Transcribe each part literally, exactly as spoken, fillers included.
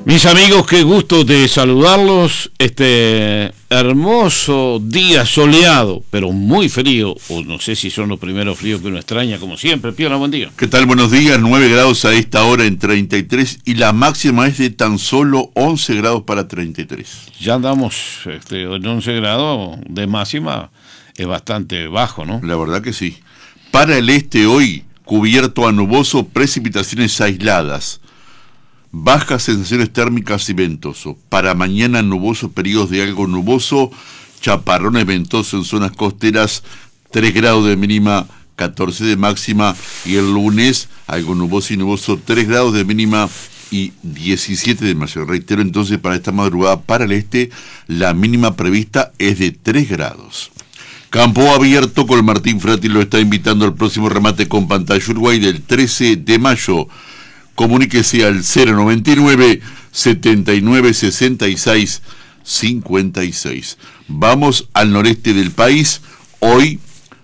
Mis amigos, qué gusto de saludarlos. Este hermoso día soleado, pero muy frío, o no sé si son los primeros fríos que uno extraña, como siempre. Piola, buen día. ¿Qué tal? Buenos días. nueve grados a esta hora en treinta y tres y la máxima es de tan solo once grados para treinta y tres. Ya andamos este, en once grados de máxima, es bastante bajo, ¿no? La verdad que sí. Para el este hoy, cubierto a nuboso, precipitaciones aisladas. Bajas sensaciones térmicas y ventoso. Para mañana nuboso, periodos de algo nuboso, chaparrones ventosos en zonas costeras, tres grados de mínima, catorce de máxima, y el lunes algo nuboso y nuboso, tres grados de mínima y diecisiete de máxima. Reitero entonces, para esta madrugada para el este, la mínima prevista es de tres grados. Campo abierto con Martín Frati lo está invitando al próximo remate con pantalla Uruguay del trece de mayo. Comuníquese al cero noventa y nueve, setenta y nueve, sesenta y seis, cincuenta y seis. Vamos al noreste del país. Hoy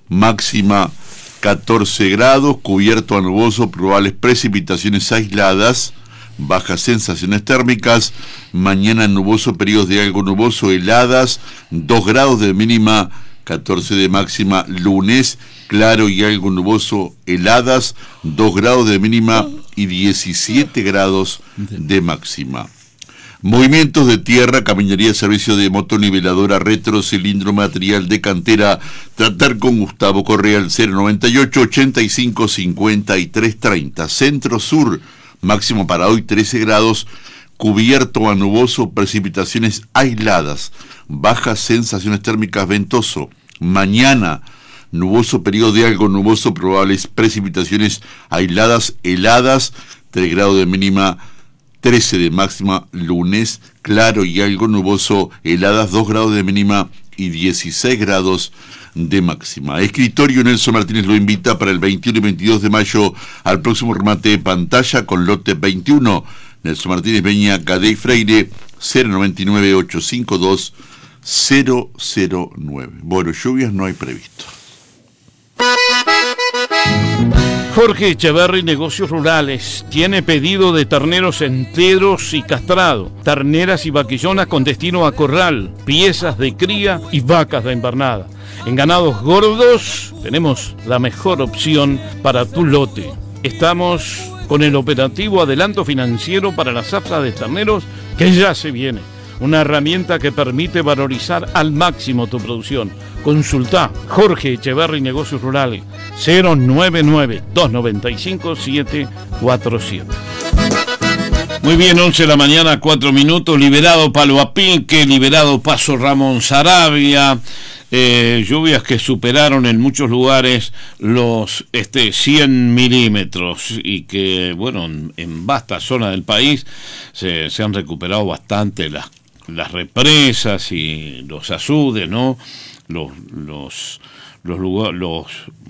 máxima catorce grados, cubierto a nuboso, probables precipitaciones aisladas, bajas sensaciones térmicas. Mañana nuboso, periodos de algo nuboso, heladas, dos grados de mínima, catorce de máxima. Lunes claro y algo nuboso, heladas, dos grados de mínima y diecisiete grados de máxima. Movimientos de tierra, caminaría, servicio de motoniveladora, retro, cilindro, material de cantera. Tratar con Gustavo Correa al cero noventa y ocho, ochenta y cinco, cincuenta y tres, treinta. Centro sur, máximo para hoy trece grados, cubierto a nuboso, precipitaciones aisladas, bajas sensaciones térmicas, ventoso. Mañana nuboso, periodo de algo nuboso, probables precipitaciones aisladas, heladas, tres grados de mínima, trece de máxima. Lunes claro y algo nuboso, heladas, dos grados de mínima y dieciséis grados de máxima. Escritorio Nelson Martínez lo invita para el veintiuno y veintidós de mayo al próximo remate de pantalla con lote veintiuno. Nelson Martínez, Peña, Cadey Freire, cero noventa y nueve, ochocientos cincuenta y dos, cero cero nueve. Bueno, lluvias no hay previsto. Jorge Echeverri, Negocios Rurales, tiene pedido de terneros enteros y castrado, terneras y vaquillonas con destino a corral, piezas de cría y vacas de invernada. En ganados gordos tenemos la mejor opción para tu lote. Estamos con el operativo adelanto financiero para la zafra de terneros que ya se viene. Una herramienta que permite valorizar al máximo tu producción. Consultá Jorge Echeverri, Negocios Rurales, cero noventa y nueve, doscientos noventa y cinco, setecientos cuarenta y siete. Muy bien, once de la mañana, cuatro minutos, liberado Palo a Pique, liberado Paso Ramón Saravia, eh, lluvias que superaron en muchos lugares los este, cien milímetros y que, bueno, en, en vasta zona del país se, se han recuperado bastante las, las represas y los azudes, ¿no? Los los los lugares, los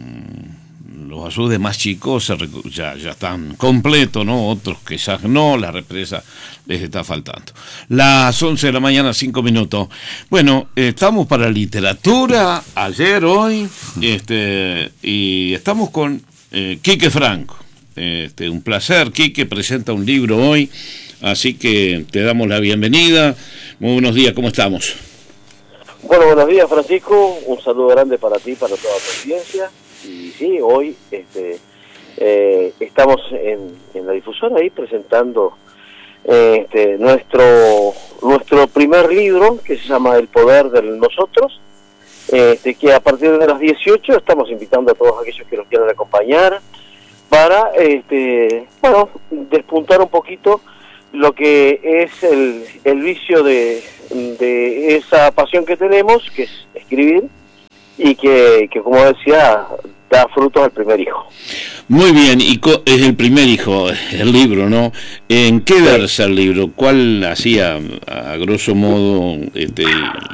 los azudes más chicos se recu- ya ya están completos, ¿no? Otros que ya no, la represa les está faltando. Las once de la mañana, cinco minutos. Bueno, eh, estamos para literatura ayer, hoy, este y estamos con eh, Quique Franco. Este, un placer. Quique presenta un libro hoy, así que te damos la bienvenida. Muy buenos días, ¿cómo estamos? Bueno, buenos días, Francisco, un saludo grande para ti, para toda tu audiencia, y sí, hoy este, eh, estamos en, en la difusora ahí presentando eh, este, nuestro nuestro primer libro, que se llama El Poder de Nosotros, este, que a partir de las dieciocho estamos invitando a todos aquellos que nos quieran acompañar para, este, bueno, despuntar un poquito lo que es el, el vicio de, de esa pasión que tenemos, que es escribir, y que, que como decía, da frutos al primer hijo. Muy bien, y co- es el primer hijo, el libro, ¿no? ¿En qué versa el libro? ¿Cuál hacía, a grosso modo, este...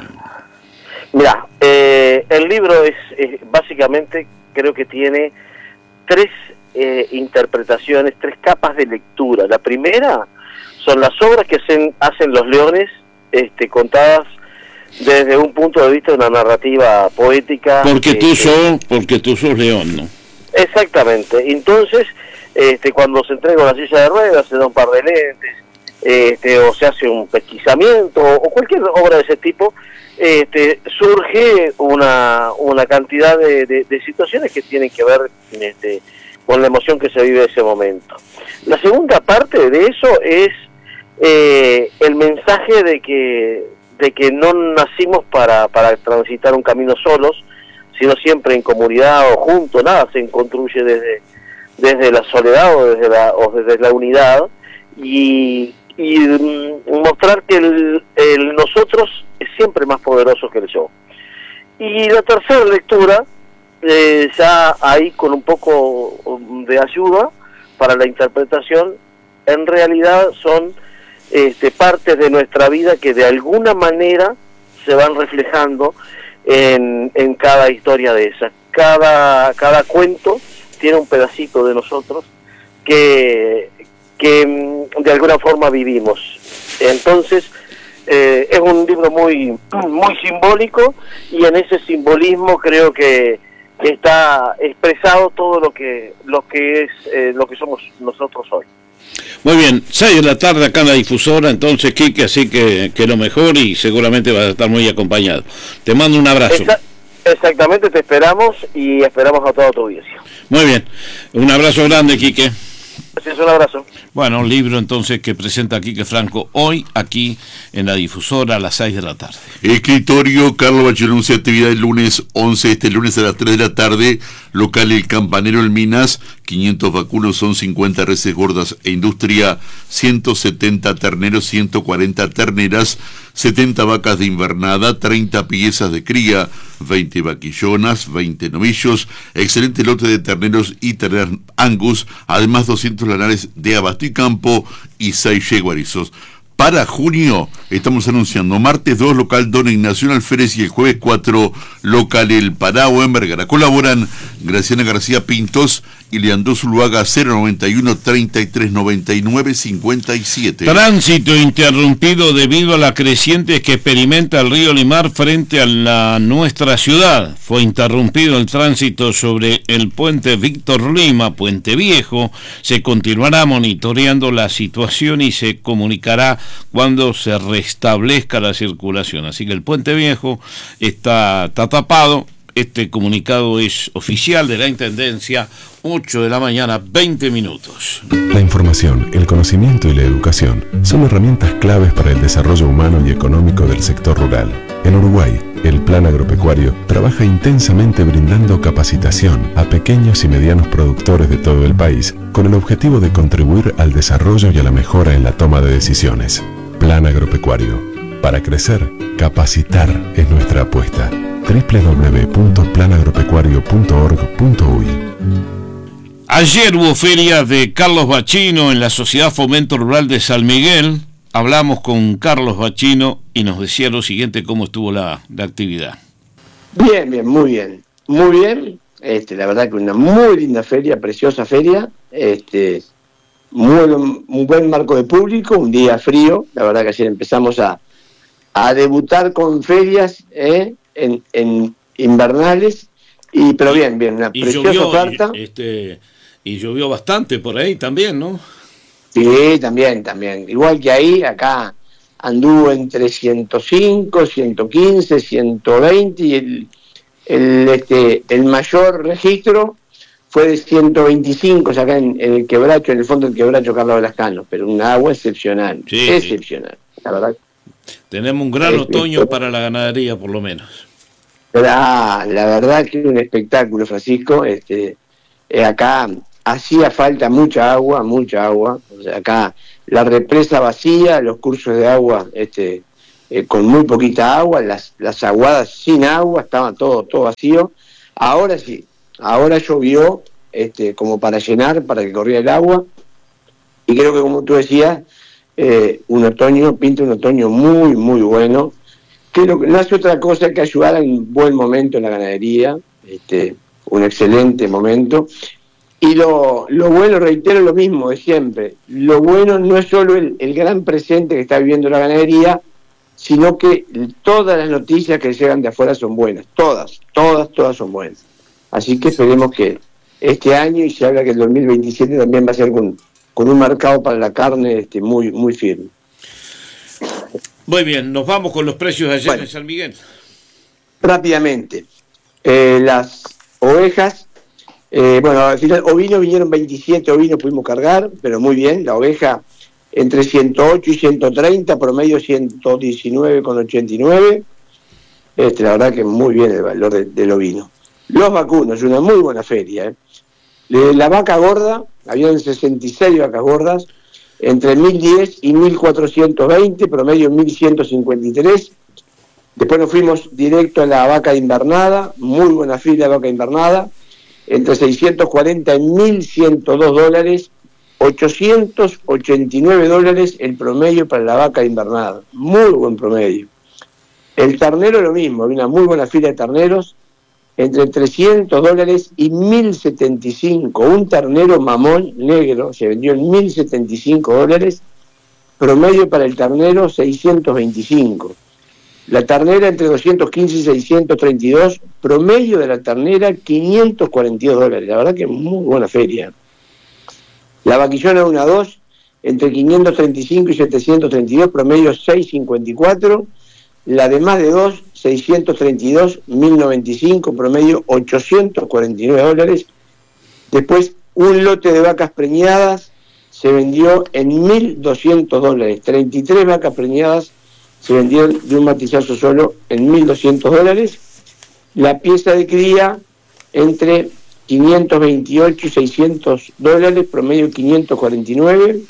Mira, eh, el libro es, es básicamente, creo que tiene tres eh, interpretaciones, tres capas de lectura. La primera son las obras que hacen, hacen los leones, este, contadas desde un punto de vista de una narrativa poética. Porque tú eh, sos, porque tú sos león, ¿no? Exactamente. Entonces, este, cuando se entrega una silla de ruedas, se da un par de lentes, este, o se hace un pesquisamiento o cualquier obra de ese tipo, este, surge una, una cantidad de, de, de situaciones que tienen que ver este, con la emoción que se vive en ese momento. La segunda parte de eso es eh, el mensaje de que, de que no nacimos para, para transitar un camino solos, sino siempre en comunidad o juntos, nada se construye desde, desde la soledad o desde la, o desde la unidad, y, y mostrar que el, el nosotros es siempre más poderoso que el yo. Y la tercera lectura, eh, ya ahí con un poco de ayuda para la interpretación, en realidad son este, partes de nuestra vida que de alguna manera se van reflejando en, en cada historia de esas. Cada, cada cuento tiene un pedacito de nosotros que, que de alguna forma vivimos. Entonces, eh, es un libro muy, muy simbólico, y en ese simbolismo creo que, que está expresado todo lo que, lo que es, eh, lo que somos nosotros hoy. Muy bien, seis de la tarde acá en la difusora, entonces, Quique, así que, que lo mejor, y seguramente vas a estar muy acompañado. Te mando un abrazo. Exa- exactamente, te esperamos y esperamos a toda tu audiencia. Muy bien, un abrazo grande, Quique. Gracias, un abrazo. Bueno, un libro entonces que presenta Quique Franco hoy aquí en la difusora a las seis de la tarde. Escritorio Carlos Bachelón, once actividad el lunes once, este lunes a las tres de la tarde, local El Campanero en Minas, quinientos vacunos, son cincuenta reses gordas e industria, ciento setenta terneros, ciento cuarenta terneras, setenta vacas de invernada, treinta piezas de cría, veinte vaquillonas, veinte novillos, excelente lote de terneros y terneras Angus, además doscientos lanares de abasto y campo y seis yeguarizos. Para junio estamos anunciando martes dos, local Don Ignacio Alférez, y el jueves cuatro, local El Parao en Vergara. Colaboran Graciana García Pintos y Leandro Zuluaga. Cero noventa y uno, treinta y tres, noventa y nueve, cincuenta y siete. Tránsito interrumpido debido a la creciente que experimenta el río Limar frente a la nuestra ciudad. Fue interrumpido el tránsito sobre el puente Víctor Lima, Puente Viejo. Se continuará monitoreando la situación y se comunicará cuando se restablezca la circulación. Así que el Puente Viejo está, está tapado. Este comunicado es oficial de la Intendencia, ocho de la mañana, veinte minutos. La información, el conocimiento y la educación son herramientas claves para el desarrollo humano y económico del sector rural. En Uruguay, el Plan Agropecuario trabaja intensamente brindando capacitación a pequeños y medianos productores de todo el país con el objetivo de contribuir al desarrollo y a la mejora en la toma de decisiones. Plan Agropecuario. Para crecer, capacitar es nuestra apuesta. doble u doble u doble u punto plan agropecuario punto org punto uy. Ayer hubo feria de Carlos Bachino en la Sociedad Fomento Rural de San Miguel. Hablamos con Carlos Bachino y nos decía lo siguiente, cómo estuvo la, la actividad. Bien, bien, muy bien. Muy bien. Este, la verdad que una muy linda feria, preciosa feria. Este, muy, un buen marco de público, un día frío. La verdad que ayer empezamos a, a debutar con ferias, ¿eh? En, en invernales, y pero bien, bien, una y preciosa llovió, oferta. Y, este, y llovió bastante por ahí también, ¿no? Sí, también, también. Igual que ahí, acá anduvo entre ciento cinco, ciento quince, ciento veinte, y el, el, este, el mayor registro fue de ciento veinticinco, o sea, acá en, en el quebracho, en el fondo del quebracho Carlos Velascano, pero un agua excepcional, sí, excepcional, sí. La verdad. Tenemos un gran otoño para la ganadería, por lo menos. La, la verdad que es un espectáculo, Francisco. Este, eh, acá hacía falta mucha agua, mucha agua. O sea, acá la represa vacía, los cursos de agua este, eh, con muy poquita agua, las, las aguadas sin agua, estaba todo, todo vacío. Ahora sí, ahora llovió este, como para llenar, para que corriera el agua. Y creo que, como tú decías, Eh, un otoño, pinta un otoño muy, muy bueno, que no, no hace otra cosa que ayudar en un buen momento en la ganadería, este, un excelente momento. Y lo, lo bueno, reitero lo mismo de siempre, lo bueno no es solo el, el gran presente que está viviendo la ganadería, sino que todas las noticias que llegan de afuera son buenas, todas, todas, todas son buenas. Así que esperemos que este año, y se habla que el dos mil veintisiete también va a ser con con un mercado para la carne este, muy, muy firme. Muy bien, nos vamos con los precios de ayer Bueno, en San Miguel. Rápidamente, eh, las ovejas, eh, bueno, al final ovinos vinieron veintisiete ovinos, pudimos cargar, pero muy bien, la oveja entre ciento ocho y ciento treinta, promedio ciento diecinueve con ochenta y nueve, este, la verdad que muy bien el valor de, del ovino. Los vacunos, una muy buena feria, ¿eh? La vaca gorda, habían sesenta y seis vacas gordas, entre mil diez y mil cuatrocientos veinte, promedio mil ciento cincuenta y tres. Después nos fuimos directo a la vaca de invernada, muy buena fila de vaca invernada, entre seiscientos cuarenta y mil ciento dos dólares, ochocientos ochenta y nueve dólares el promedio para la vaca de invernada, muy buen promedio. El ternero lo mismo, había una muy buena fila de terneros, entre trescientos dólares y mil setenta y cinco, un ternero mamón negro se vendió en mil setenta y cinco dólares, promedio para el ternero seiscientos veinticinco. La ternera entre doscientos quince y seiscientos treinta y dos, promedio de la ternera quinientos cuarenta y dos dólares, la verdad que muy buena feria. La vaquillona uno a dos, entre quinientos treinta y cinco y setecientos treinta y dos, promedio seiscientos cincuenta y cuatro. La de más de dos, seiscientos treinta y dos, mil noventa y cinco, promedio ochocientos cuarenta y nueve dólares. Después, un lote de vacas preñadas se vendió en mil doscientos dólares. treinta y tres vacas preñadas se vendieron de un matizazo solo en mil doscientos dólares. La pieza de cría entre quinientos veintiocho y seiscientos dólares, promedio quinientos cuarenta y nueve.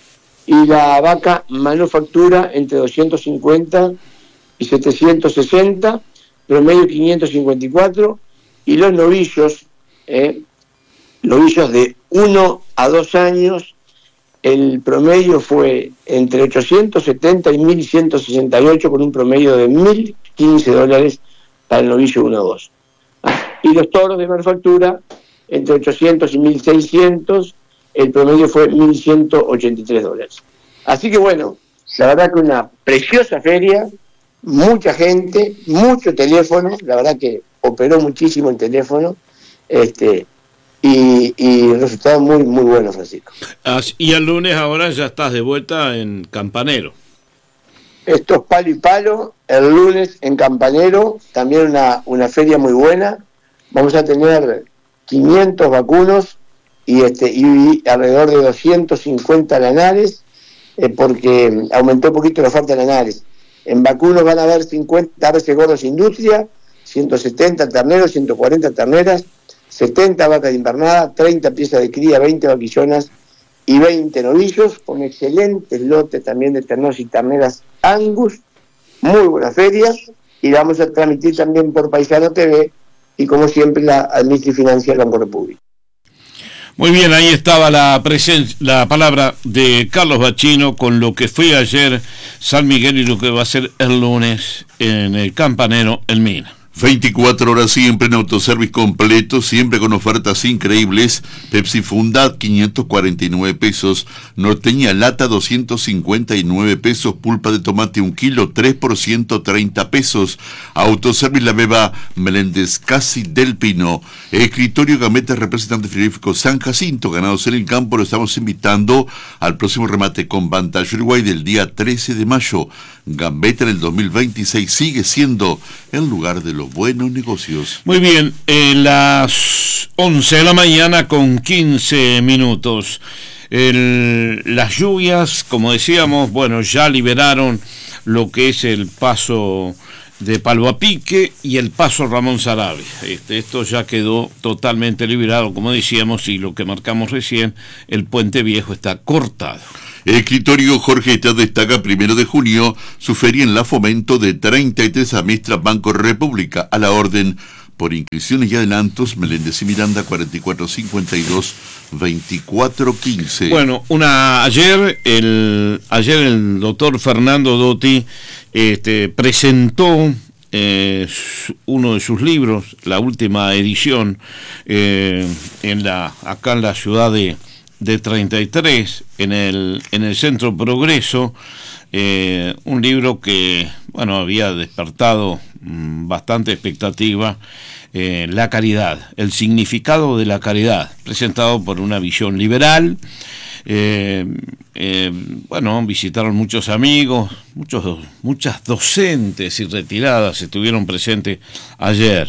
Y la vaca manufactura entre doscientos cincuenta y setecientos sesenta, promedio quinientos cincuenta y cuatro, y los novillos, eh, novillos de uno a dos años, el promedio fue entre ochocientos setenta y mil ciento sesenta y ocho, con un promedio de mil quince dólares para el novillo uno a dos. Y los toros de manufactura, entre ochocientos y mil seiscientos, el promedio fue mil ciento ochenta y tres dólares. Así que bueno, la verdad que una preciosa feria, mucha gente, mucho teléfono, la verdad que operó muchísimo el teléfono, este, y, y resultado muy, muy bueno, Francisco. Y el lunes ahora ya estás de vuelta en Campanero. Esto es palo y palo, el lunes en Campanero, también una, una feria muy buena, vamos a tener quinientos vacunos y, este, y alrededor de doscientos cincuenta lanares, eh, porque aumentó un poquito la oferta de lanares. En vacunos van a haber cincuenta aves gordos industria, ciento setenta terneros, ciento cuarenta terneras, setenta vacas de invernada, treinta piezas de cría, veinte vaquillonas y veinte novillos, con excelentes lotes también de terneros y terneras Angus, muy buenas ferias, y la vamos a transmitir también por Paisano T V y como siempre la Administración y Financia del Banco República. Muy bien, ahí estaba la presencia, la palabra de Carlos Bachino con lo que fue ayer San Miguel y lo que va a ser el lunes en el Campanero en Mina. veinticuatro horas siempre en autoservice completo, siempre con ofertas increíbles. Pepsi Funda quinientos cuarenta y nueve pesos, Norteña Lata doscientos cincuenta y nueve pesos, pulpa de tomate un kilo tres por ciento treinta pesos. Autoservice La Beba Meléndez Casi del Pino. Escritorio Gameta, representante frigorífico San Jacinto, ganados en el campo. Lo estamos invitando al próximo remate con Vantage Uruguay del día trece de mayo. Gambetta en el dos mil veintiséis sigue siendo el lugar de los buenos negocios. Muy bien, eh, las once de la mañana con quince minutos. El, las lluvias, como decíamos, bueno, ya liberaron lo que es el paso de Palo a Pique y el paso Ramón Sarabia. Este, esto ya quedó totalmente liberado, como decíamos, y lo que marcamos recién, el Puente Viejo está cortado. El escritorio Jorge Estad destaca primero de junio su feria en la Fomento de treinta y tres Amistras Banco República, a la orden por inscripciones y adelantos. Meléndez y Miranda, cuarenta y cuatro cincuenta y dos, veinticuatro quince. Bueno, una ayer el ayer el doctor Fernando Dotti este, presentó eh, uno de sus libros, la última edición, eh, en la acá en la ciudad de de treinta y tres, en el en el Centro Progreso, eh, un libro que, bueno, había despertado mmm, bastante expectativa, eh, la caridad, el significado de la caridad, presentado por una visión liberal, Eh, eh, bueno, visitaron muchos amigos, muchos, muchas docentes y retiradas estuvieron presentes ayer.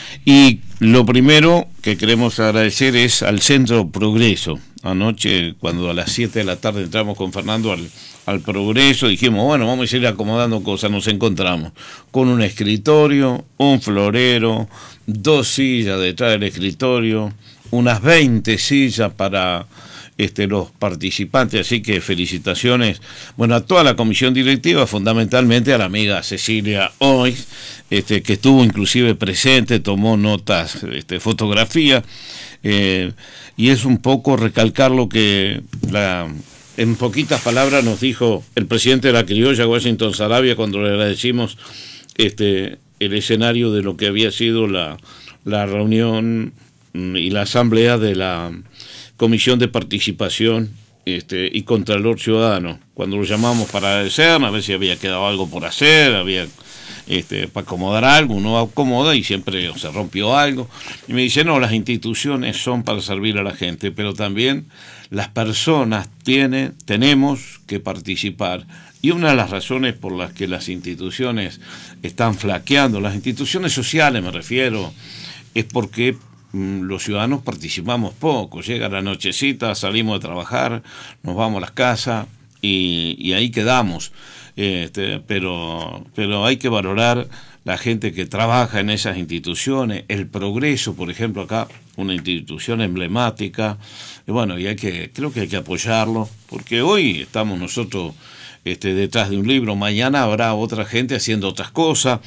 Y lo primero que queremos agradecer es al Centro Progreso. Anoche, cuando a las siete de la tarde entramos con Fernando al, al Progreso, dijimos, bueno, vamos a ir acomodando cosas. Nos encontramos con un escritorio, un florero, dos sillas detrás del escritorio, unas veinte sillas para este, los participantes, así que felicitaciones, bueno, a toda la comisión directiva, fundamentalmente a la amiga Cecilia Hoy, este, que estuvo inclusive presente, tomó notas, este, fotografía, eh, y es un poco recalcar lo que la, en poquitas palabras nos dijo el presidente de la criolla, Washington Saravia, cuando le agradecimos este, el escenario de lo que había sido la, la reunión y la asamblea de la Comisión de Participación este, y Contralor Ciudadano. Cuando lo llamamos para agradecer, a ver si había quedado algo por hacer, había este, para acomodar algo, uno acomoda y siempre se rompió algo. Y me dice, no, las instituciones son para servir a la gente, pero también las personas tienen, tenemos que participar. Y una de las razones por las que las instituciones están flaqueando, las instituciones sociales me refiero, es porque los ciudadanos participamos poco. Llega la nochecita, salimos de trabajar, nos vamos a las casas y, y ahí quedamos. Este, pero, pero hay que valorar la gente que trabaja en esas instituciones. El Progreso, por ejemplo, acá, una institución emblemática. Y bueno, y hay que, creo que hay que apoyarlo, porque hoy estamos nosotros este, detrás de un libro, mañana habrá otra gente haciendo otras cosas.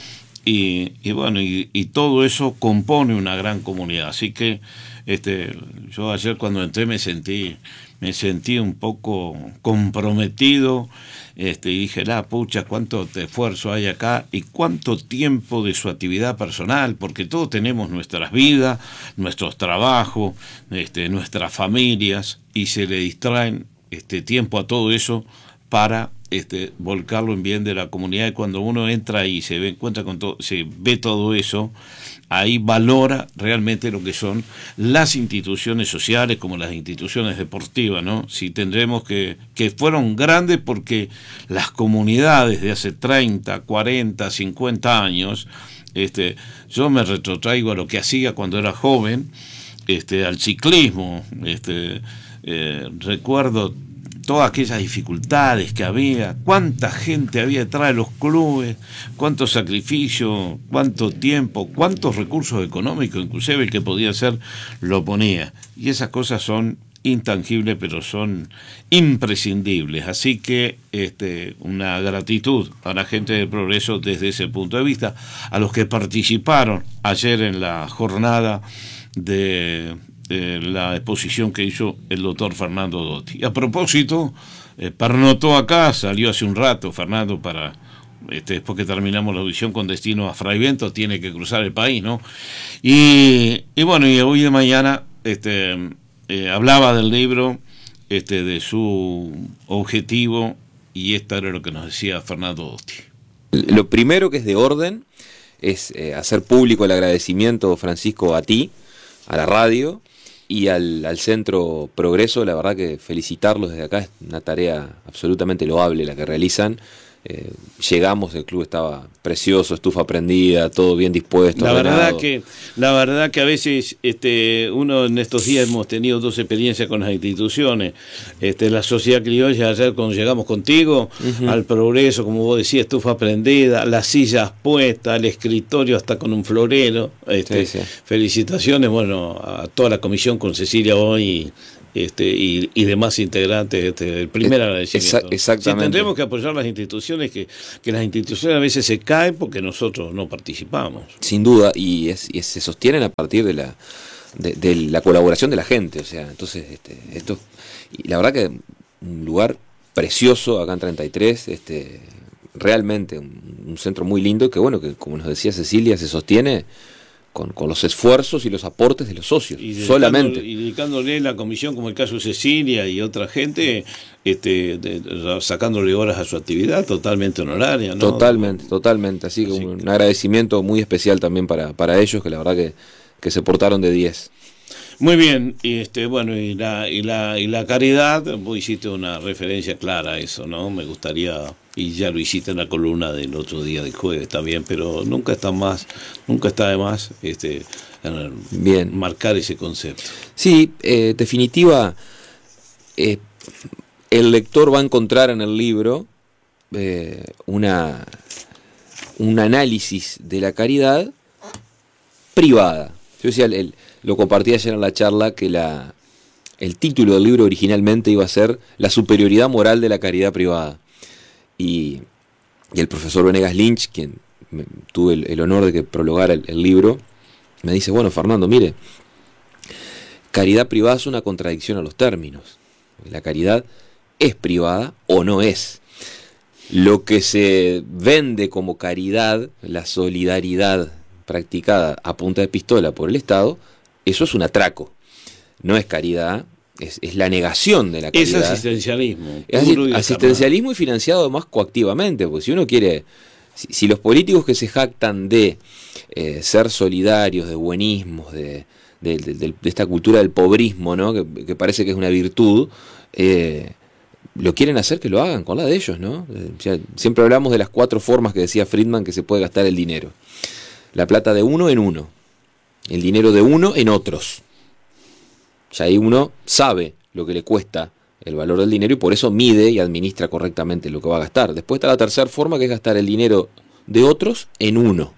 Y, y bueno, y, y todo eso compone una gran comunidad. Así que este, yo ayer cuando entré me sentí, me sentí un poco comprometido, este, y dije, la pucha, cuánto esfuerzo hay acá y cuánto tiempo de su actividad personal, porque todos tenemos nuestras vidas, nuestros trabajos, este, nuestras familias, y se le distraen este tiempo a todo eso para Este, volcarlo en bien de la comunidad. Y cuando uno entra y se ve, encuentra con todo, se ve todo eso, ahí valora realmente lo que son las instituciones sociales como las instituciones deportivas, ¿no? Si tendremos que, que fueron grandes porque las comunidades de hace treinta, cuarenta, cincuenta años, este, yo me retrotraigo a lo que hacía cuando era joven, este, al ciclismo, este, eh, recuerdo todas aquellas dificultades que había, cuánta gente había detrás de los clubes, cuánto sacrificio, cuánto tiempo, cuántos recursos económicos, inclusive el que podía hacer lo ponía. Y esas cosas son intangibles, pero son imprescindibles. Así que este, una gratitud a la gente del Progreso desde ese punto de vista, a los que participaron ayer en la jornada de Eh, la exposición que hizo el doctor Fernando Dotti. Y a propósito, eh, pernotó acá, salió hace un rato Fernando para, este, después que terminamos la audición con destino a Fraivento, tiene que cruzar el país, ¿no? Y, y bueno, y hoy de mañana este, eh, hablaba del libro, este, de su objetivo, y esto era lo que nos decía Fernando Dotti. Lo primero que es de orden es eh, hacer público el agradecimiento, Francisco, a ti, a la radio, y al, al Centro Progreso. La verdad que felicitarlos desde acá, es una tarea absolutamente loable la que realizan. Eh, llegamos, el club estaba precioso, estufa prendida, todo bien dispuesto. La ordenado. verdad que, la verdad que a veces este, uno en estos días hemos tenido dos experiencias con las instituciones. Este, la Sociedad Criolla, ayer cuando llegamos contigo, uh-huh. al Progreso, como vos decías, estufa prendida, las sillas puestas, el escritorio hasta con un florero. Este, sí, sí. Felicitaciones, bueno, a toda la comisión con Cecilia hoy. Este, y, y demás integrantes, este, el primer agradecimiento. Exactamente. Sí, tendremos que apoyar las instituciones, que, que las instituciones a veces se caen porque nosotros no participamos. Sin duda, y, es, y se sostienen a partir de la de, de la colaboración de la gente, o sea, entonces este, esto, y la verdad que un lugar precioso acá en treinta y tres, este, realmente un, un centro muy lindo que, bueno, que como nos decía Cecilia, se sostiene Con, con los esfuerzos y los aportes de los socios, y solamente. Y dedicándole la comisión, como el caso de Cecilia y otra gente, este, de, de, sacándole horas a su actividad totalmente honoraria, ¿no? Totalmente, totalmente. Así que Así un, que... un agradecimiento muy especial también para, para ellos, que la verdad que, que se portaron de diez. Muy bien, y este, bueno, y la, y la, y la caridad, vos hiciste una referencia clara a eso, ¿no? Me gustaría, y ya lo hiciste en la columna del otro día del jueves también, pero nunca está más, nunca está de más este, bien. marcar ese concepto. Sí, eh, definitiva, eh, el lector va a encontrar en el libro eh, una, un análisis de la caridad privada. Yo decía, el, el, lo compartí ayer en la charla, que la, el título del libro originalmente iba a ser La superioridad moral de la caridad privada. Y, y el profesor Venegas Lynch, quien me, tuve el, el honor de que prologara el, el libro, me dice, bueno, Fernando, mire, caridad privada es una contradicción a los términos. La caridad es privada o no es. Lo que se vende como caridad, la solidaridad practicada a punta de pistola por el Estado, eso es un atraco, no es caridad, es, es la negación de la caridad. Es asistencialismo. Es asi- asistencialismo y financiado además coactivamente, porque si uno quiere, si, si los políticos que se jactan de eh, ser solidarios, de buenismos, de, de, de, de, de esta cultura del pobrismo, ¿no? que, que parece que es una virtud, eh, lo quieren hacer, que lo hagan con la de ellos, ¿no? O sea, siempre hablamos de las cuatro formas que decía Friedman que se puede gastar el dinero. La plata de uno en uno, el dinero de uno en otros. Ya ahí uno sabe lo que le cuesta el valor del dinero y por eso mide y administra correctamente lo que va a gastar. Después está la tercera forma, que es gastar el dinero de otros en uno.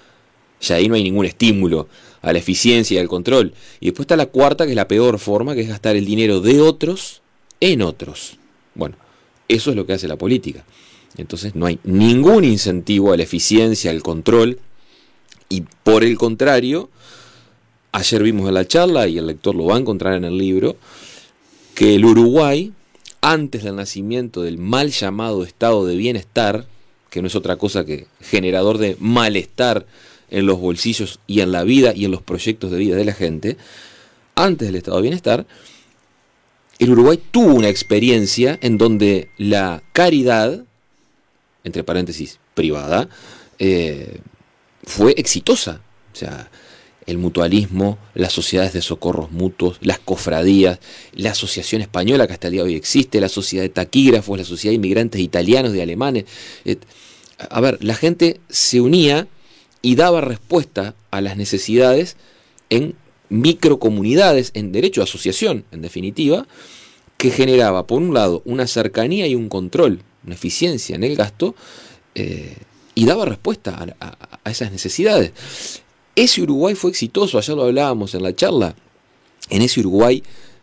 Ya ahí no hay ningún estímulo a la eficiencia y al control. Y después está la cuarta, que es la peor forma, que es gastar el dinero de otros en otros. Bueno, eso es lo que hace la política. Entonces no hay ningún incentivo a la eficiencia, al control. Y por el contrario, ayer vimos en la charla, y el lector lo va a encontrar en el libro, que el Uruguay, antes del nacimiento del mal llamado estado de bienestar, que no es otra cosa que generador de malestar en los bolsillos y en la vida y en los proyectos de vida de la gente, antes del estado de bienestar, el Uruguay tuvo una experiencia en donde la caridad, entre paréntesis, privada, eh, fue exitosa. O sea, el mutualismo, las sociedades de socorros mutuos, las cofradías, la asociación española que hasta el día de hoy existe, la sociedad de taquígrafos, la sociedad de inmigrantes italianos, de alemanes. Eh, a ver, la gente se unía y daba respuesta a las necesidades en microcomunidades, en derecho a asociación, en definitiva, que generaba, por un lado, una cercanía y un control, una eficiencia en el gasto, eh, y daba respuesta a, a, a esas necesidades. Ese Uruguay fue exitoso, ayer lo hablábamos en la charla, en ese Uruguay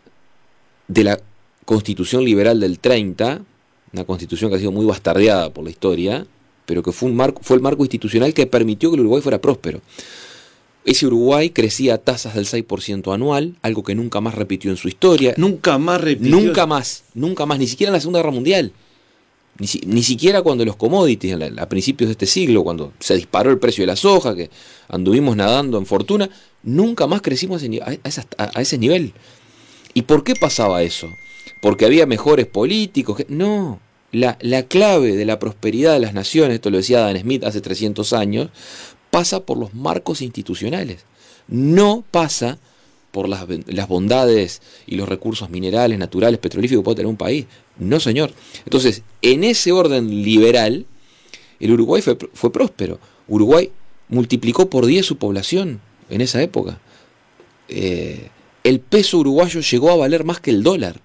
de la Constitución Liberal del treinta, una constitución que ha sido muy bastardeada por la historia, pero que fue, un marco, fue el marco institucional que permitió que el Uruguay fuera próspero. Ese Uruguay crecía a tasas del seis por ciento anual, algo que nunca más repitió en su historia. Nunca más repitió. Nunca más, nunca más, ni siquiera en la Segunda Guerra Mundial. Ni, ni siquiera cuando los commodities, a, a principios de este siglo, cuando se disparó el precio de la soja, que anduvimos nadando en fortuna, nunca más crecimos a, a, a, a ese nivel. ¿Y por qué pasaba eso? ¿Porque había mejores políticos? No, la, la clave de la prosperidad de las naciones, esto lo decía Adam Smith hace trescientos años, pasa por los marcos institucionales. No pasa por las, las bondades y los recursos minerales, naturales, petrolíferos que puede tener un país. No, señor. Entonces, en ese orden liberal, el Uruguay fue, fue próspero. Uruguay multiplicó por diez su población en esa época. Eh, el peso uruguayo llegó a valer más que el dólar.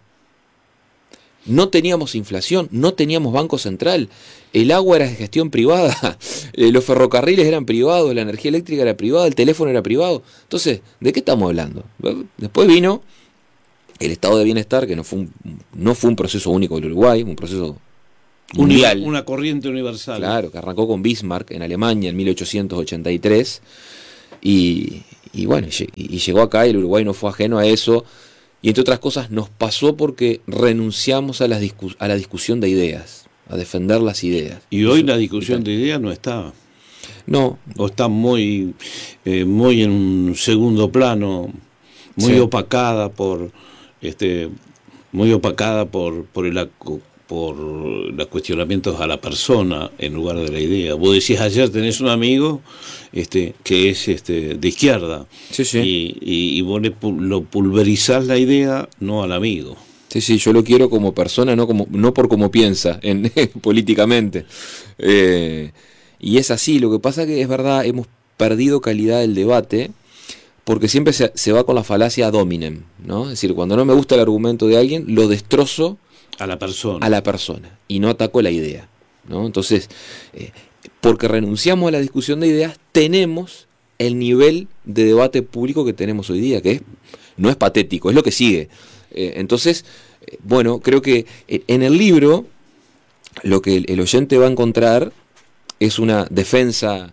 No teníamos inflación, no teníamos banco central, el agua era de gestión privada, los ferrocarriles eran privados, la energía eléctrica era privada, el teléfono era privado. Entonces, ¿de qué estamos hablando? Después vino el estado de bienestar, que no fue un, no fue un proceso único del Uruguay, un proceso mundial. Una corriente universal. Claro, que arrancó con Bismarck en Alemania en mil ochocientos ochenta y tres, y, y bueno, y, y llegó acá, y el Uruguay no fue ajeno a eso. Y entre otras cosas nos pasó porque renunciamos a la, discus- a la discusión de ideas, a defender las ideas. Y hoy la discusión de ideas no está. No. O está muy, eh, muy en un segundo plano, muy sí. opacada por, este, muy opacada por, por el por los cuestionamientos a la persona en lugar de la idea. Vos decías ayer, tenés un amigo este, que es este, de izquierda, sí, sí. Y, y, y vos le, lo pulverizás la idea, no al amigo. Sí, sí, yo lo quiero como persona, no como no por cómo piensa en, políticamente. Eh, y es así, lo que pasa que es verdad, hemos perdido calidad del debate, porque siempre se, se va con la falacia ad hominem, ¿no? Es decir, cuando no me gusta el argumento de alguien, lo destrozo a la persona. A la persona, y no ataco la idea, ¿no? Entonces, eh, porque renunciamos a la discusión de ideas, tenemos el nivel de debate público que tenemos hoy día, que es, no es patético, es lo que sigue. Eh, entonces, eh, bueno, creo que en el libro lo que el, el oyente va a encontrar es una defensa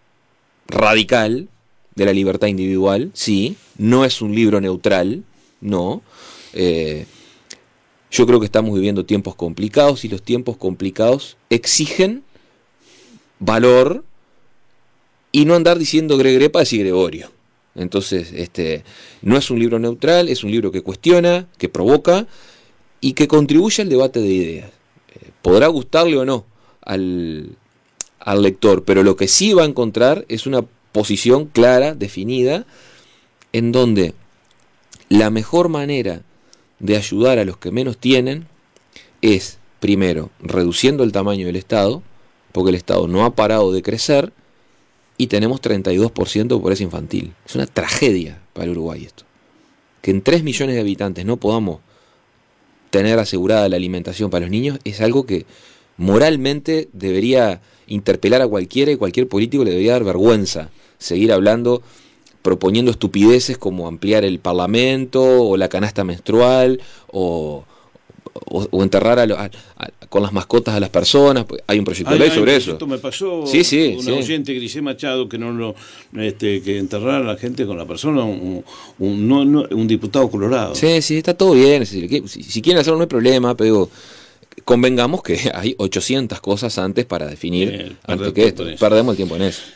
radical de la libertad individual, sí, no es un libro neutral, no. Eh, yo creo que estamos viviendo tiempos complicados y los tiempos complicados exigen valor y no andar diciendo gregre para decir Gregorio. Entonces, este, no es un libro neutral, es un libro que cuestiona, que provoca y que contribuye al debate de ideas. Eh, podrá gustarle o no al, al lector, pero lo que sí va a encontrar es una posición clara, definida, en donde la mejor manera de ayudar a los que menos tienen es, primero, reduciendo el tamaño del Estado, porque el Estado no ha parado de crecer, y tenemos treinta y dos por ciento de pobreza infantil. Es una tragedia para el Uruguay esto. Que en tres millones de habitantes no podamos tener asegurada la alimentación para los niños es algo que moralmente debería interpelar a cualquiera, y cualquier político le debería dar vergüenza seguir hablando, proponiendo estupideces como ampliar el parlamento o la canasta menstrual o, o, o enterrar a, lo, a, a con las mascotas a las personas. Hay un proyecto de ley sobre eso. Me pasó sí, sí, un sí. oyente, Grisé Machado, que no lo este, que enterrar a la gente con la persona, un, un, no, no, un diputado colorado. Sí, sí, está todo bien. Si, si, si quieren hacerlo no hay problema, pero convengamos que hay ochocientas cosas antes para definir bien, antes que esto. Perdemos el tiempo en eso.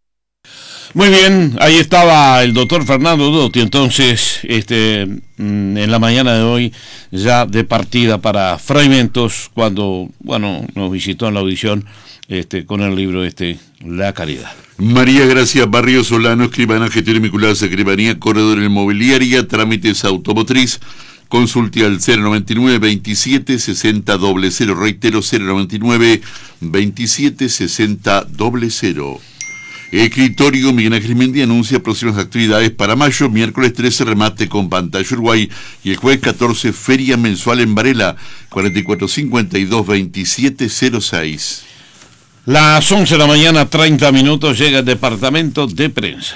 Muy bien, ahí estaba el doctor Fernando Dotti, entonces, este, en la mañana de hoy, ya de partida para Fragmentos, cuando, bueno, nos visitó en la audición, este, con el libro, este, La Caridad. María Gracia Barrio Solano, escribana, gestión vinculada a escribanía, corredor inmobiliaria, trámites automotriz. Consulte al cero noventa y nueve veintisiete sesenta cero cero, reitero cero noventa y nueve veintisiete sesenta cero cero. Escritorio Miguel Ángel Mendy anuncia próximas actividades para mayo: miércoles trece, remate con pantalla Uruguay, y el jueves catorce, feria mensual en Varela, cuarenta y cuatro cincuenta y dos veintisiete cero seis. Las once de la mañana, treinta minutos, llega el departamento de prensa.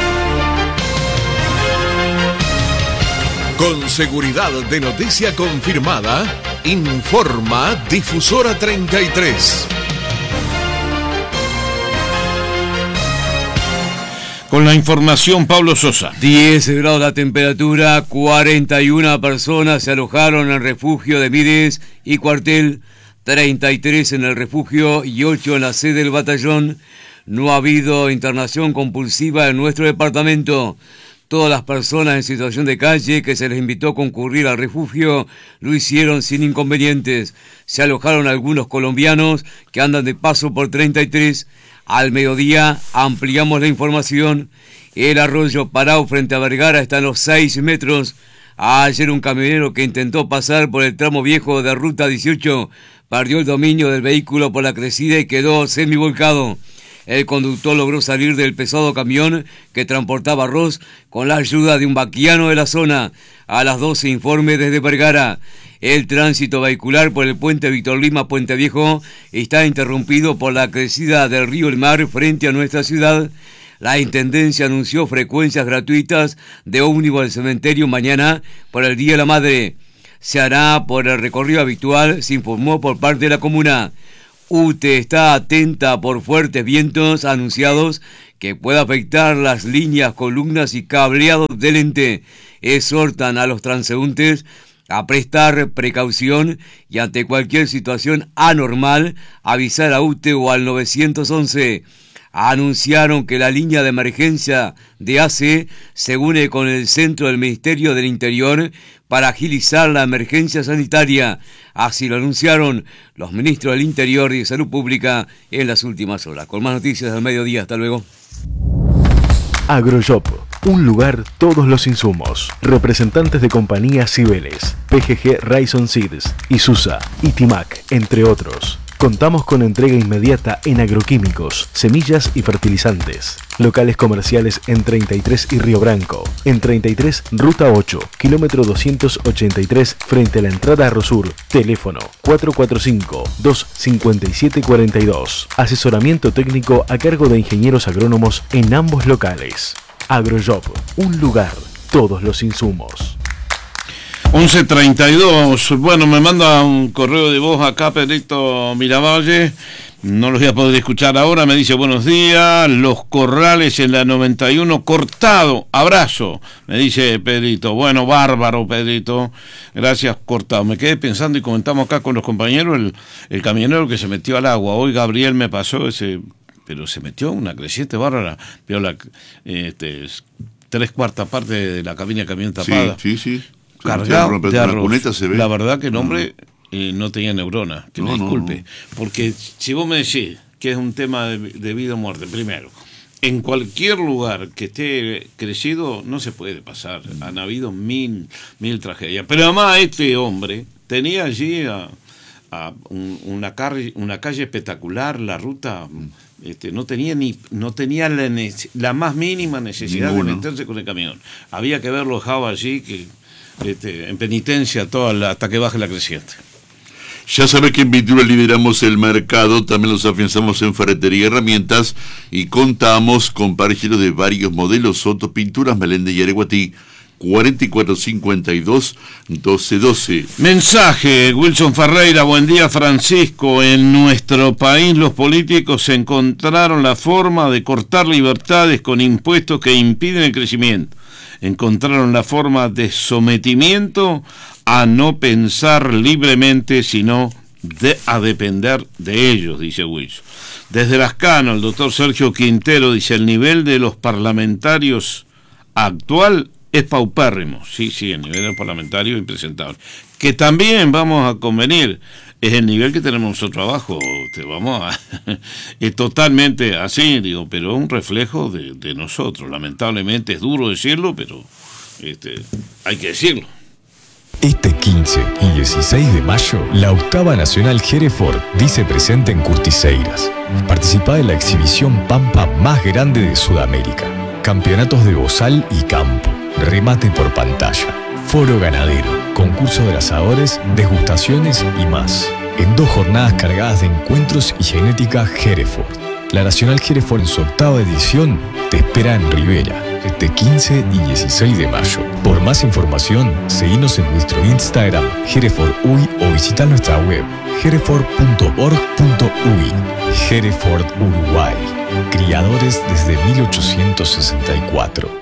Con seguridad de noticia confirmada, informa Difusora treinta y tres. Con la información, Pablo Sosa. diez grados la temperatura, cuarenta y una personas se alojaron en el refugio de Mides y Cuartel, treinta y tres en el refugio y ocho en la sede del batallón. No ha habido internación compulsiva en nuestro departamento. Todas las personas en situación de calle que se les invitó a concurrir al refugio lo hicieron sin inconvenientes. Se alojaron algunos colombianos que andan de paso por treinta y tres. Al mediodía ampliamos la información. El arroyo Parau frente a Vergara está en los seis metros. Ayer un camionero que intentó pasar por el tramo viejo de Ruta dieciocho perdió el dominio del vehículo por la crecida y quedó semivolcado. El conductor logró salir del pesado camión que transportaba arroz con la ayuda de un vaquiano de la zona. A las doce, informe desde Vergara. El tránsito vehicular por el puente Víctor Lima Puente Viejo está interrumpido por la crecida del río El Mar frente a nuestra ciudad. La Intendencia anunció frecuencias gratuitas de ómnibus al cementerio mañana por el Día de la Madre. Se hará por el recorrido habitual, se informó por parte de la comuna. U T E está atenta por fuertes vientos anunciados que pueda afectar las líneas, columnas y cableados del ente. Exhortan a los transeúntes a prestar precaución y ante cualquier situación anormal avisar a U T E o al nueve once. anunciaron que la línea de emergencia de A C E se une con el centro del Ministerio del Interior para agilizar la emergencia sanitaria. Así lo anunciaron los ministros del Interior y de Salud Pública en las últimas horas. Con más noticias del mediodía, hasta luego. Agroshop, un lugar, todos los insumos. Representantes de compañías Cibeles, P G G Raison Seeds, Isusa, Itimac, entre otros. Contamos con entrega inmediata en agroquímicos, semillas y fertilizantes. Locales comerciales en treinta y tres y Río Branco. En treinta y tres, Ruta ocho, kilómetro doscientos ochenta y tres, frente a la entrada a Rosur. Teléfono cuatro cuatro cinco, dos cinco siete cuatro dos. Asesoramiento técnico a cargo de ingenieros agrónomos en ambos locales. Agroshop, un lugar, todos los insumos. once treinta y dos, bueno, me manda un correo de voz acá, Pedrito Miravalle, no los voy a poder escuchar ahora, me dice buenos días, Los Corrales en la noventa y uno, cortado, abrazo, me dice Pedrito, bueno, bárbaro Pedrito, gracias, cortado. Me quedé pensando y comentamos acá con los compañeros el, el camionero que se metió al agua, hoy Gabriel me pasó ese, pero se metió una creciente bárbara, vio la, este, tres cuartas partes de la cabina de camión tapada. Sí, sí, sí. Cargado de arroz. Se ve. La verdad que el hombre eh, no tenía neurona, que no, me disculpe, no, no. Porque si vos me decís que es un tema de, de vida o muerte, primero, en cualquier lugar que esté crecido no se puede pasar, han habido mil, mil tragedias, pero además este hombre tenía allí a, a un, una, calle, una calle espectacular, la ruta... Este, no tenía ni no tenía la, la más mínima necesidad Ninguno. de meterse con el camión, había que haberlo dejado allí que Este, en penitencia toda la, hasta que baje la creciente. Ya sabe que en Pintura lideramos el mercado, también los afianzamos en ferretería y herramientas y contamos con parejero de varios modelos, Soto Pinturas, Meléndez y Areguatí, cuarenta y cuatro cincuenta y dos, doce doce. Mensaje, Wilson Ferreira, buen día Francisco, en nuestro país los políticos encontraron la forma de cortar libertades con impuestos que impiden el crecimiento. Encontraron la forma de sometimiento a no pensar libremente, sino de, a depender de ellos, dice Wilson. Desde Lascano, el doctor Sergio Quintero dice, el nivel de los parlamentarios actual es paupérrimo. Sí, sí, el nivel de los parlamentarios es impresentable. Que también vamos a convenir, es el nivel que tenemos nosotros abajo, te vamos a, es totalmente así, digo, pero es un reflejo de, de nosotros, lamentablemente es duro decirlo, pero este, hay que decirlo. Este quince y dieciséis de mayo, la octava Nacional Hereford dice presente en Curtiseiras. Participa en la exhibición Pampa más grande de Sudamérica. Campeonatos de bozal y campo, remate por pantalla, foro ganadero, concurso de asadores, degustaciones y más. En dos jornadas cargadas de encuentros y genética Hereford. La Nacional Hereford en su octava edición te espera en Rivera, este quince y dieciséis de mayo. Por más información, seguinos en nuestro Instagram, Hereford U I, o visita nuestra web, hereford punto org punto u i. Hereford Uruguay. Criadores desde mil ochocientos sesenta y cuatro.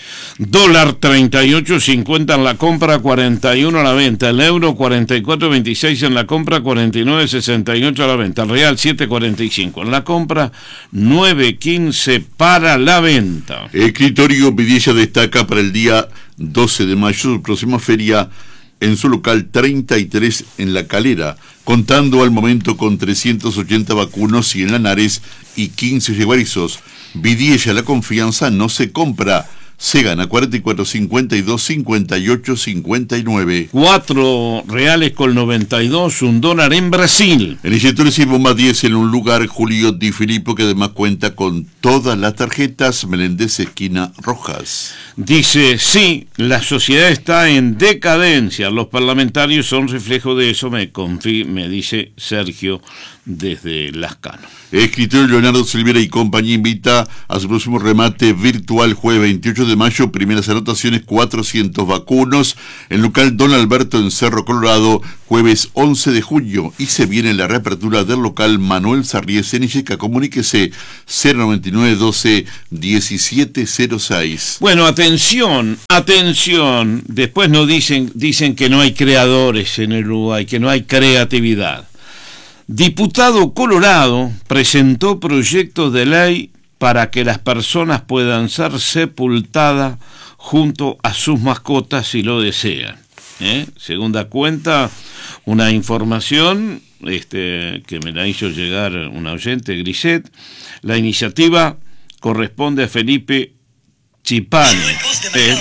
Dólar treinta y ocho cincuenta en la compra, cuarenta y uno a la venta. El euro cuarenta y cuatro veintiséis en la compra, cuarenta y nueve sesenta y ocho a la venta. El real siete cuarenta y cinco en la compra, nueve quince para la venta. Escritorio Vidilla destaca para el día doce de mayo, su próxima feria, en su local treinta y tres en La Calera, contando al momento con trescientos ochenta vacunos, cien lanares y quince yeguarizos. Vidilla, la confianza no se compra, se gana. Cuarenta y cuatro cincuenta y dos cincuenta y ocho cincuenta y nueve. Cuatro reales con noventa y dos, un dólar en Brasil. En inyectores y bomba diez en un lugar, Julio Di Filippo, que además cuenta con todas las tarjetas. Meléndez esquina Rojas. Dice, sí, la sociedad está en decadencia, los parlamentarios son reflejo de eso, me, confí, me dice Sergio desde Lascano. Escritor Leonardo Silveira y compañía invita a su próximo remate virtual jueves veintiocho de mayo, primeras anotaciones, cuatrocientos vacunos, en local Don Alberto en Cerro Colorado, jueves once de junio, y se viene la reapertura del local Manuel Sarriés en Icheca. Comuníquese cero noventa y nueve doce diecisiete cero seis. Bueno, atención, atención, después nos dicen, dicen que no hay creadores en el Uruguay, que no hay creatividad. Diputado Colorado presentó proyecto de ley para que las personas puedan ser sepultadas junto a sus mascotas si lo desean. ¿Eh? Según da cuenta una información este, que me la hizo llegar una oyente, Grisette, la iniciativa corresponde a Felipe Chipani. ¿Eh?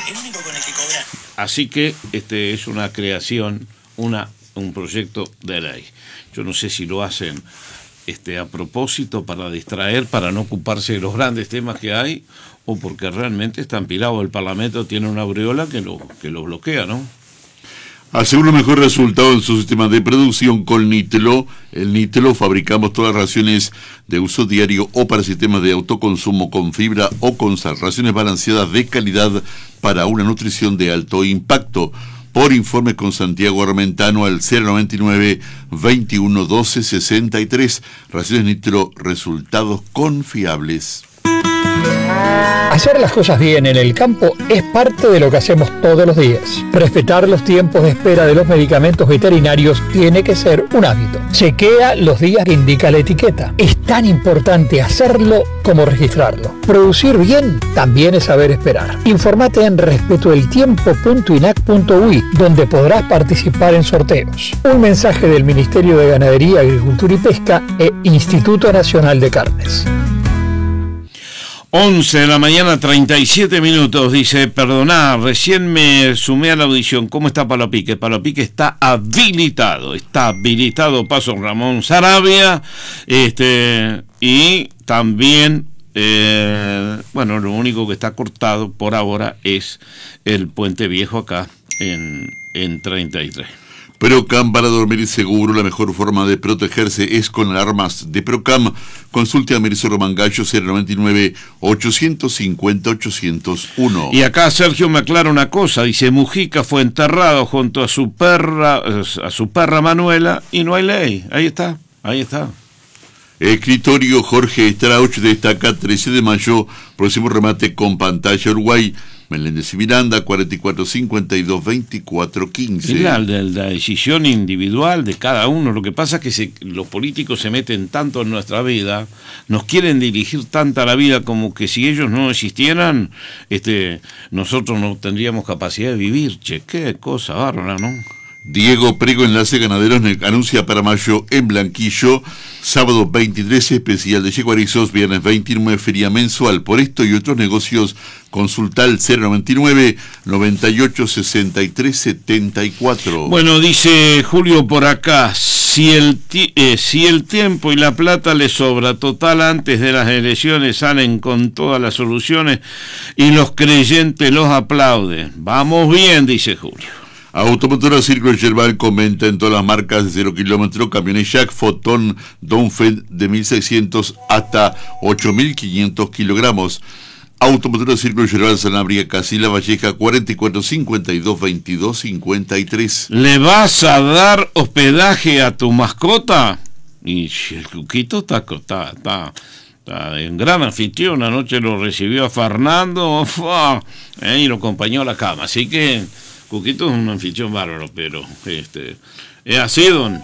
Así que este es una creación, una un proyecto de ley. Yo no sé si lo hacen este a propósito para distraer, para no ocuparse de los grandes temas que hay, o porque realmente está empilado. El Parlamento tiene una aureola que lo que lo bloquea, ¿no? Asegura un mejor resultado en su sistema de producción con Nitlo. El Nitlo fabricamos todas las raciones de uso diario o para sistemas de autoconsumo con fibra o con sal. Raciones balanceadas de calidad para una nutrición de alto impacto. Por informe con Santiago Armentano al cero noventa y nueve, veintiuno, doce, sesenta y tres. Raciones Nitlo, resultados confiables. Hacer las cosas bien en el campo es parte de lo que hacemos todos los días. Respetar los tiempos de espera de los medicamentos veterinarios tiene que ser un hábito. Chequea los días que indica la etiqueta. Es tan importante hacerlo como registrarlo. Producir bien también es saber esperar. Informate en respetoeltiempo punto inac punto uy, donde podrás participar en sorteos. Un mensaje del Ministerio de Ganadería, Agricultura y Pesca e Instituto Nacional de Carnes. once de la mañana, treinta y siete minutos, dice, perdoná, recién me sumé a la audición, ¿cómo está Palopique? Palopique está habilitado, está habilitado Paso Ramón Sarabia, este, y también, eh, bueno, lo único que está cortado por ahora es el Puente Viejo acá, en, en treinta y tres. Procam, para dormir seguro, la mejor forma de protegerse es con alarmas de Procam. Consulte a Mirce Román Gallo, cero noventa y nueve, ochocientos cincuenta, ochocientos uno. Y acá Sergio me aclara una cosa, dice, Mujica fue enterrado junto a su perra, a su perra Manuela, y no hay ley. Ahí está, ahí está. Escritorio Jorge Strauch destaca trece de mayo, próximo remate con pantalla Uruguay. Meléndez y Miranda, cuarenta y cuatro, cincuenta y dos, veinticuatro, quince. La, la, la decisión individual de cada uno. Lo que pasa es que se, los políticos se meten tanto en nuestra vida, nos quieren dirigir tanta la vida como que si ellos no existieran, este, nosotros no tendríamos capacidad de vivir. Che, qué cosa bárbara, ¿no? Diego Prego, Enlace Ganaderos, anuncia para mayo en Blanquillo, sábado veintitrés, especial de Yeguarizos, viernes veintinueve, feria mensual. Por esto y otros negocios, consulta al cero noventa y nueve, noventa y ocho, sesenta y tres, setenta y cuatro. Bueno, dice Julio por acá, si el, eh, si el tiempo y la plata le sobra, total, antes de las elecciones salen con todas las soluciones y los creyentes los aplauden. Vamos bien, dice Julio. Automotora Círculo Yerbal comenta en todas las marcas de cero kilómetros, camiones Jack, Fotón, Donfed de mil seiscientos hasta ocho mil quinientos kilogramos. Automotora Círculo Yerbal, Sanabria, Casilla Valleja, cuarenta y cuatro, cincuenta y dos, veintidós, cincuenta y tres. ¿Le vas a dar hospedaje a tu mascota? Y el Cuquito está, está, está, está en gran anfitrión. Anoche lo recibió a Fernando eh, y lo acompañó a la cama. Así que Cuquito es un anfitrión bárbaro, pero este es así, don,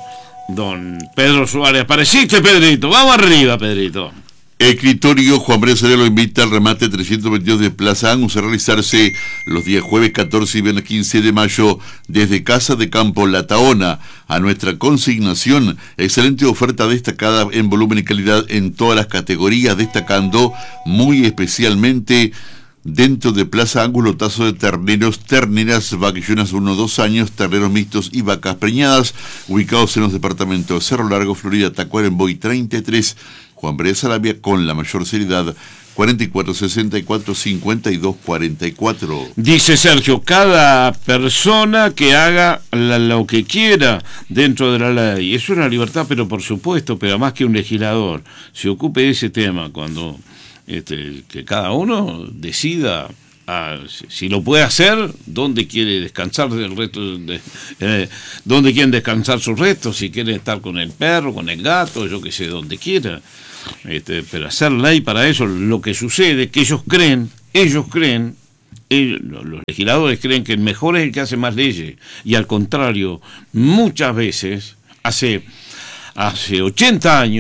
don Pedro Suárez. Apareciste, Pedrito. Vamos arriba, Pedrito. Escritorio Juan Bresaré lo invita al remate trescientos veintidós de Plaza Angus a realizarse los días jueves catorce y viernes quince de mayo desde Casa de Campo La Taona. A nuestra consignación, excelente oferta destacada en volumen y calidad en todas las categorías, destacando muy especialmente dentro de Plaza Angus lotazo de terneros, terneras, vaquillonas uno dos años, terneros mixtos y vacas preñadas, ubicados en los departamentos Cerro Largo, Florida, Tacuarembó y treinta y tres. Juan Bres Arabia con la mayor seriedad, cuarenta y cuatro, sesenta y cuatro, cincuenta y dos, cuarenta y cuatro. Dice Sergio, cada persona que haga la, lo que quiera dentro de la ley. Es una libertad, pero por supuesto, pero más que un legislador se ocupe de ese tema, cuando este, que cada uno decida a, si, si lo puede hacer, dónde quiere descansar del resto, de, eh, dónde quieren descansar sus restos, si quieren estar con el perro, con el gato, yo que sé, donde quiera. Este, pero hacer ley para eso, lo que sucede es que ellos creen, ellos creen, ellos, los legisladores creen que el mejor es el que hace más leyes, y al contrario, muchas veces, hace, hace ochenta años,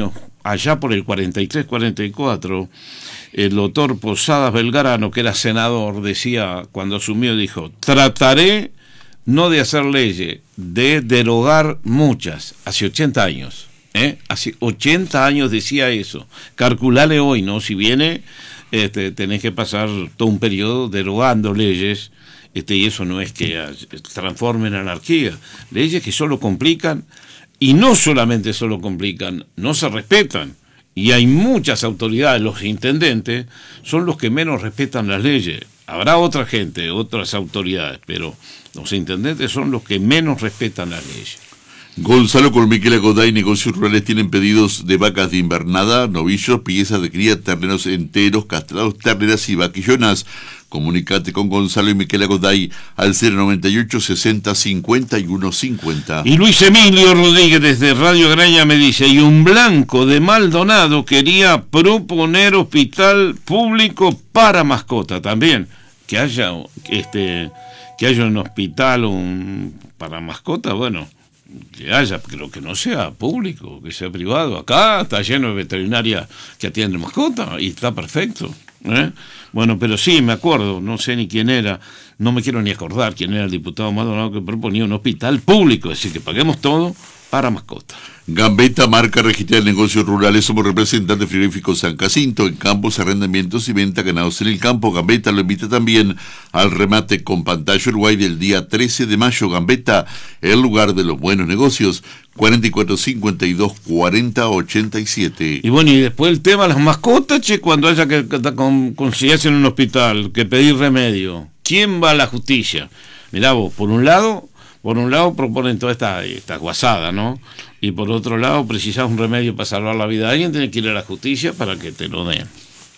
allá por el cuarenta y tres cuarenta y cuatro, el doctor Posadas Belgrano, que era senador, decía, cuando asumió, dijo, trataré no de hacer leyes, de derogar muchas, hace ochenta años, ¿eh? Hace ochenta años decía eso. Calculale hoy, ¿no? Si viene, este, tenés que pasar todo un periodo derogando leyes, este, y eso no es que transforme en anarquía, leyes que solo complican, y no solamente solo complican, no se respetan. Y hay muchas autoridades, los intendentes son los que menos respetan las leyes. Habrá otra gente, otras autoridades, pero los intendentes son los que menos respetan las leyes. Gonzalo Colmiquela Goday, negocios rurales tienen pedidos de vacas de invernada, novillos, piezas de cría, terneros enteros, castrados, terneras y vaquillonas. Comunicate con Gonzalo y Miquela Goday al cero noventa y ocho sesenta cincuenta y uno cincuenta. Y Luis Emilio Rodríguez desde Radio Graña me dice, y un blanco de Maldonado quería proponer hospital público para mascota también, que haya este que haya un hospital un, para mascota, bueno, que haya, pero que no sea público, que sea privado. Acá está lleno de veterinaria que atienden mascota y está perfecto, ¿eh? Bueno, pero sí, me acuerdo, no sé ni quién era, no me quiero ni acordar quién era el diputado Maldonado que proponía un hospital público, es decir, que paguemos todo para mascotas. Gambetta, marca registrada de negocios rurales, somos representantes frigoríficos San Jacinto, en campos, arrendamientos y venta ganados en el campo. Gambetta lo invita también al remate con pantalla Uruguay del día trece de mayo. Gambetta, el lugar de los buenos negocios, cuarenta y cuatro cincuenta y dos cuarenta ochenta y siete. Y bueno, y después el tema de las mascotas, che, cuando haya que, que con, conseguirse en un hospital, que pedir remedio, ¿quién va a la justicia? Mirá vos, por un lado... Por un lado proponen toda esta, esta guasada, ¿no? Y por otro lado, precisás un remedio para salvar la vida de alguien, tenés que ir a la justicia para que te lo den.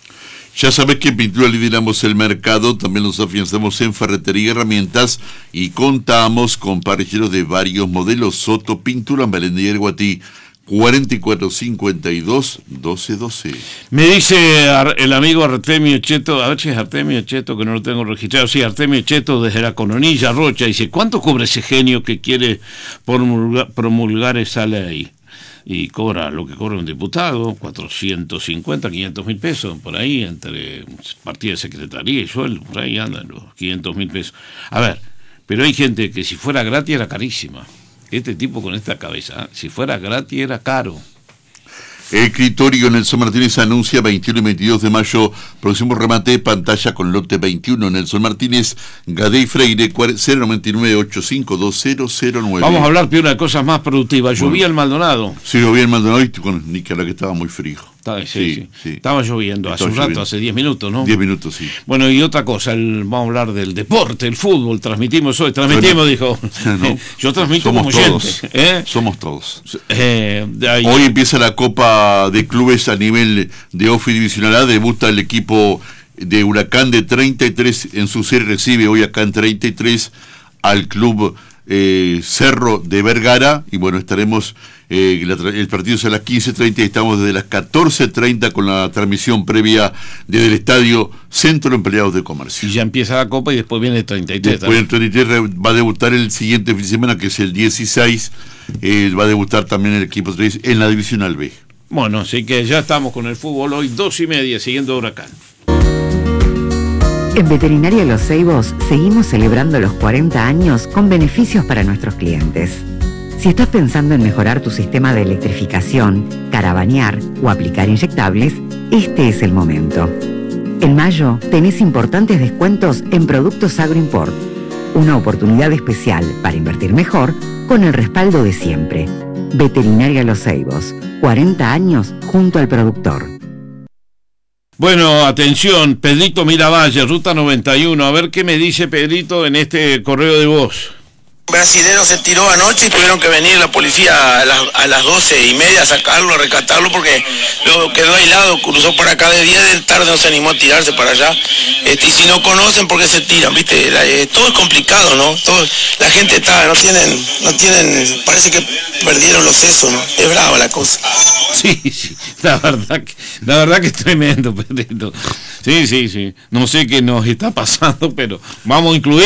Ya sabes que en Pintura lideramos el mercado, también nos afianzamos en ferretería y herramientas y contamos con parrilleros de varios modelos. Soto Pintura, en Belén de Yerguatí, cuarenta y cuatro cincuenta y dos doce doce. Me dice el amigo Artemio Cheto, a ver si es Artemio Cheto, que no lo tengo registrado, sí, Artemio Cheto desde la Cononilla Rocha, dice, ¿cuánto cobra ese genio que quiere promulgar, promulgar esa ley? Y cobra lo que cobra un diputado, cuatrocientos cincuenta, quinientos mil pesos, por ahí, entre partida de secretaría y sueldo, por ahí andan los quinientos mil pesos. A ver, pero hay gente que si fuera gratis era carísima. Este tipo con esta cabeza, si fuera gratis era caro. El escritorio Nelson Martínez anuncia veintiuno y veintidós de mayo, próximo remate de pantalla con lote veintiuno. Nelson Martínez, Gadey Freire, cero noventa y nueve ochenta y cinco veinte cero nueve. Vamos a hablar de una cosa más productiva. Llovía bueno, el Maldonado. Sí, llovía el Maldonado y con Nicaragua que estaba muy frío. Estaba, sí, sí, sí. Estaba lloviendo hace un rato, lloviendo. Hace diez minutos, ¿no? diez minutos, sí. Bueno, y otra cosa, el, vamos a hablar del deporte, el fútbol, transmitimos hoy, transmitimos, bueno, dijo. No, yo transmito somos como todos, oyente, ¿eh? Somos todos. Eh, ahí... Hoy empieza la Copa de Clubes a nivel de O F I Divisional A, debuta el equipo de Huracán de treinta y tres, en su serie recibe hoy acá en treinta y tres al club eh, Cerro de Vergara, y bueno, estaremos... Eh, la, el partido es a las quince treinta y estamos desde las catorce treinta con la transmisión previa desde el estadio Centro Empleados de Comercio. Y ya empieza la Copa y después viene el treinta y tres. Después el treinta y tres va a debutar el siguiente fin de semana, que es el dieciséis, eh, va a debutar también el equipo en la Divisional B. Bueno, así que ya estamos con el fútbol hoy, dos y media, siguiendo Huracán. En Veterinaria Los Ceibos seguimos celebrando los cuarenta años con beneficios para nuestros clientes. Si estás pensando en mejorar tu sistema de electrificación, caravanear o aplicar inyectables, este es el momento. En mayo tenés importantes descuentos en productos Agroimport. Una oportunidad especial para invertir mejor con el respaldo de siempre. Veterinaria Los Ceibos, cuarenta años junto al productor. Bueno, atención, Pedrito Miravalle, Ruta noventa y uno, a ver qué me dice Pedrito en este correo de voz. Un brasilero se tiró anoche y tuvieron que venir la policía a las, a las doce y media a sacarlo, a rescatarlo, porque luego quedó aislado, cruzó por acá de día, de tarde no se animó a tirarse para allá. Este, y si no conocen, ¿por qué se tiran? ¿Viste? La, eh, todo es complicado, ¿no? Todo, la gente está, no tienen, no tienen, parece que perdieron los sesos, ¿no? Es brava la cosa. Sí, sí, la verdad que, la verdad que es tremendo, Pedrito. Sí, sí, sí. No sé qué nos está pasando, pero vamos a incluir